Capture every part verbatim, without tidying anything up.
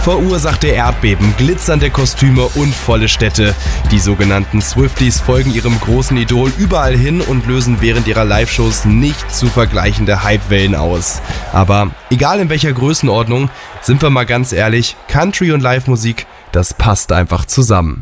verursachte Erdbeben, glitzernde Kostüme und volle Städte. Die sogenannten Swifties folgen ihrem großen Idol überall hin und lösen während ihrer Live-Shows nicht zu vergleichende Hypewellen aus. Aber egal in welcher Größenordnung, sind wir mal ganz ehrlich, Country und Live-Musik, das passt einfach zusammen.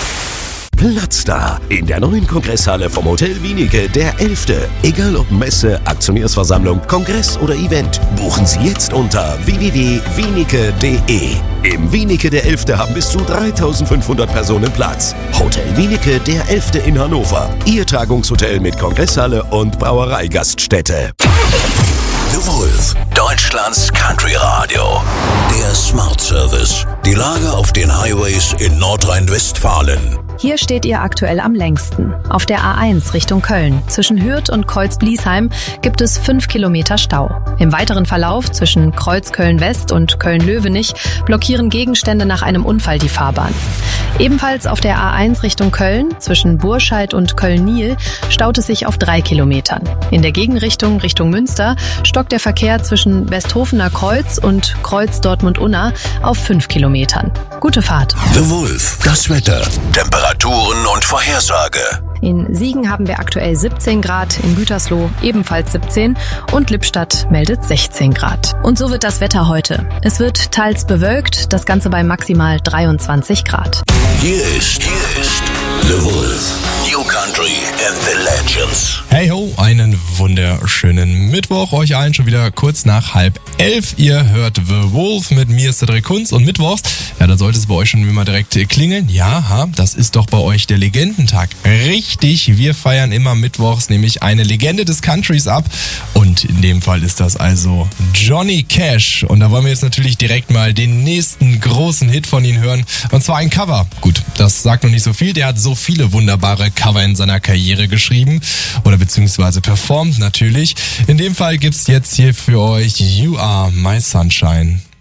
Platz da in der neuen Kongresshalle vom Hotel Wienicke, der elfte. Egal ob Messe, Aktionärsversammlung, Kongress oder Event, buchen Sie jetzt unter w w w punkt wienicke punkt d e. Im Wienicke der elfte haben bis zu dreitausendfünfhundert Personen Platz. Hotel Wienicke der elfte in Hannover. Ihr Tagungshotel mit Kongresshalle und Brauereigaststätte. The Wolf, Deutschlands Country Radio. Der Smart Service. Die Lage auf den Highways in Nordrhein-Westfalen. Hier steht ihr aktuell am längsten. Auf der A eins Richtung Köln. Zwischen Hürth und Kreuz-Bliesheim gibt es fünf Kilometer Stau. Im weiteren Verlauf zwischen Kreuz-Köln-West und Köln-Löwenich blockieren Gegenstände nach einem Unfall die Fahrbahn. Ebenfalls auf der A eins Richtung Köln, zwischen Burscheid und Köln-Niel, staut es sich auf drei Kilometern. In der Gegenrichtung Richtung Münster stockt der Verkehr zwischen Westhofener Kreuz und Kreuz-Dortmund-Unna auf fünf Kilometern. Gute Fahrt. The Wolf, das Wetter, Temperaturen und Vorhersage. In Siegen haben wir aktuell siebzehn Grad, in Gütersloh ebenfalls siebzehn und Lippstadt meldet sechzehn Grad. Und so wird das Wetter heute. Es wird teils bewölkt, das Ganze bei maximal dreiundzwanzig Grad. Hier ist, hier ist The Wolf, New Country and the Legends. Hey ho, einen wunderschönen Mittwoch euch allen, schon wieder kurz nach halb elf. Ihr hört The Wolf, mit mir ist Cedric Kunz und mittwochs, ja, da sollte es bei euch schon immer direkt klingeln. Ja, das ist doch bei euch der Legendentag. Richtig, wir feiern immer mittwochs nämlich eine Legende des Countries ab und in dem Fall ist das also Johnny Cash. Und da wollen wir jetzt natürlich direkt mal den nächsten großen Hit von ihm hören, und zwar ein Cover. Gut, das sagt noch nicht so viel, der hat so viele wunderbare Cover in seiner Karriere geschrieben oder beziehungsweise performt natürlich. In dem Fall gibt's jetzt hier für euch You Are My Sunshine.